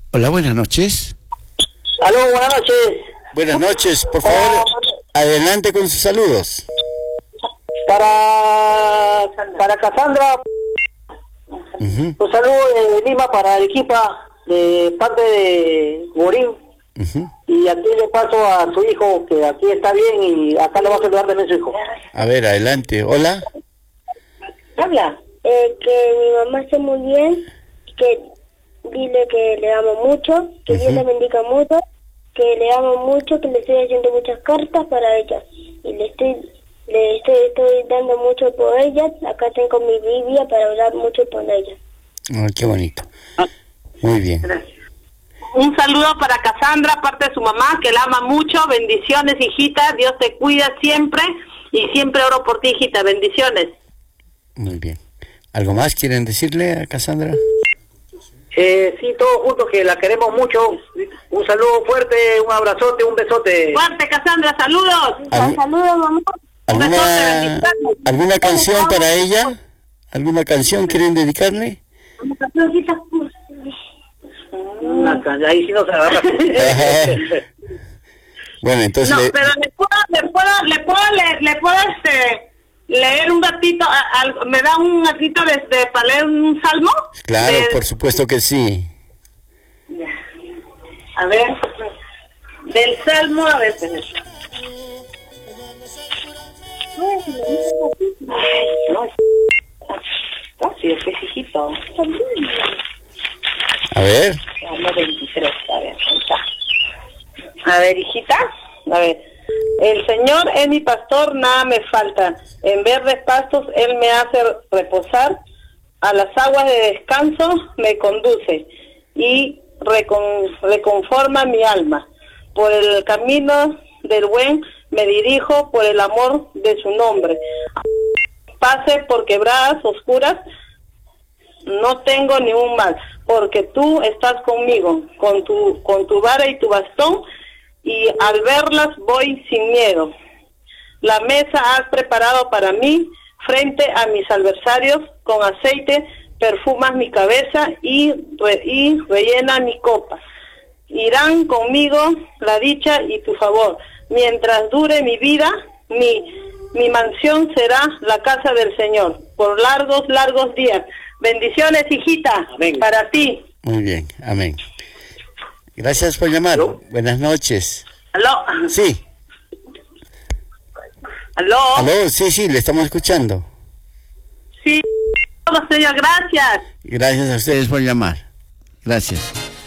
Hola, buenas noches. Aló, buenas noches. Buenas noches, por favor, adelante con sus saludos. Para Cassandra, un saludo de Lima para Arequipa, de parte de Morín. Y aquí le paso a su hijo, que aquí está bien, y acá le va a saludar también su hijo. A ver, adelante. Hola. Habla. Que mi mamá esté muy bien, que dile que le amo mucho, que Dios le bendiga mucho, que le amo mucho, que le estoy haciendo muchas cartas para ella y le estoy dando mucho por ella. Acá tengo mi Biblia para hablar mucho por ella. Qué bonito. Muy bien. Un saludo para Cassandra, parte de su mamá, que la ama mucho. Bendiciones, hijita. Dios te cuida siempre y siempre oro por ti, hijita. Bendiciones. Muy bien. ¿Algo más quieren decirle a Cassandra? Sí, todos juntos, que la queremos mucho. Un saludo fuerte, un abrazote, un besote. Fuerte, Cassandra, saludos. Saludos, mamá. ¿Alguna canción para ella? ¿Alguna canción quieren dedicarle? Ahí sí nos agarra. Bueno, entonces... No, pero le puedo leer un ratito, ¿me da un ratito para leer un salmo? Claro, por supuesto que sí. A ver, del salmo, a ver, sí, es hijito. A ver. Salmo 23, a ver, ahí está. A ver, hijita, a ver. El Señor es mi pastor, nada me falta. En verdes pastos Él me hace reposar. A las aguas de descanso me conduce y reconforma mi alma. Por el camino del buen me dirijo, por el amor de su nombre. Pase por quebradas oscuras, no tengo ni un mal, porque tú estás conmigo, con tu vara y tu bastón, y al verlas voy sin miedo. La mesa has preparado para mí, frente a mis adversarios, con aceite perfumas mi cabeza y rellena mi copa. Irán conmigo la dicha y tu favor. Mientras dure mi vida, mi mansión será la casa del Señor, por largos días. Bendiciones, hijita, amén. Para ti. Muy bien, amén. Gracias por llamar. ¿Aló? Buenas noches. ¿Aló? Sí. ¿Aló? Aló, sí, le estamos escuchando. Sí, señor, gracias. Gracias a ustedes por llamar. Gracias.